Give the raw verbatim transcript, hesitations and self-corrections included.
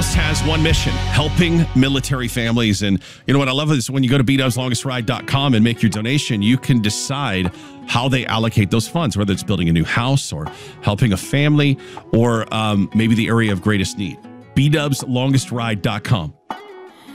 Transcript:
House has one mission, helping military families. And you know what I love is when you go to b dubs longest ride dot com and make your donation, you can decide how they allocate those funds, whether it's building a new house or helping a family or um, maybe the area of greatest need. b dubs longest ride dot com.